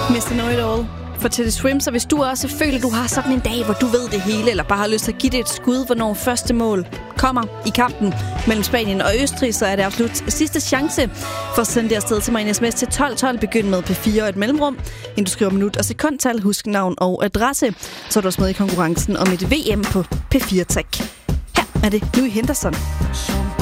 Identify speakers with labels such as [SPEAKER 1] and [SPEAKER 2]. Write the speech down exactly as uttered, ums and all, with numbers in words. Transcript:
[SPEAKER 1] mister Know-it-all for Teddy Swim. Så hvis du også føler, du har sådan en dag, hvor du ved det hele, eller bare har lyst til at give det et skud, hvornår første mål kommer i kampen mellem Spanien og Østrig, så er det absolut sidste chance for at sende det afsted til mig en sms til tolv tolv. Begynd med P fire og et mellemrum, inden du skriver minut og sekundtal. Husk navn og adresse, så er du også med i konkurrencen om et V M på P fire Tech. Her er det Louis Henderson.